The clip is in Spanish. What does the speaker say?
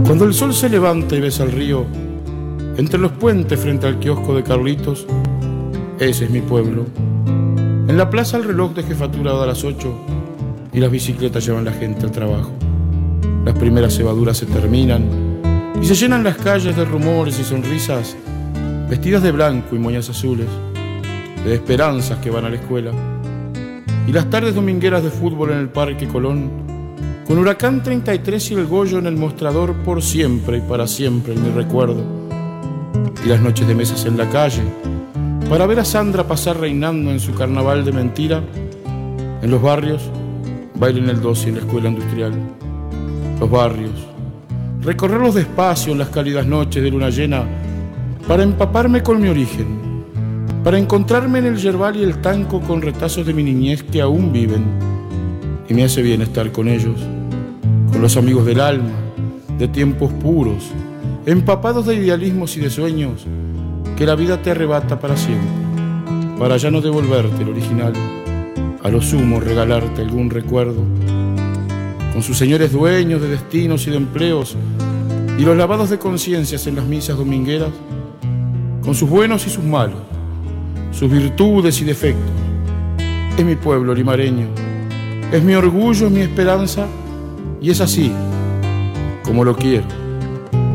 Cuando el sol se levanta y besa el río, entre los puentes frente al kiosco de Carlitos, ese es mi pueblo. En la plaza el reloj de jefatura da las 8 y las bicicletas llevan la gente al trabajo. Las primeras cebaduras se terminan y se llenan las calles de rumores y sonrisas, vestidas de blanco y moñas azules, de esperanzas que van a la escuela. Y las tardes domingueras de fútbol en el Parque Colón, con Huracán 33 y el Goyo en el mostrador por siempre y para siempre en mi recuerdo. Y las noches de mesas en la calle, para ver a Sandra pasar reinando en su carnaval de mentira. En los barrios, baile en el 12 y en la escuela industrial. Los barrios, recorrerlos despacio en las cálidas noches de luna llena, para empaparme con mi origen, para encontrarme en el yerbal y el tanco con retazos de mi niñez que aún viven. Y me hace bien estar con ellos, con los amigos del alma, de tiempos puros, empapados de idealismos y de sueños que la vida te arrebata para siempre, para ya no devolverte el original, a lo sumo regalarte algún recuerdo, con sus señores dueños de destinos y de empleos y los lavados de conciencias en las misas domingueras, con sus buenos y sus malos, sus virtudes y defectos. Es mi pueblo limareño, es mi orgullo, mi esperanza, y es así como lo quiero.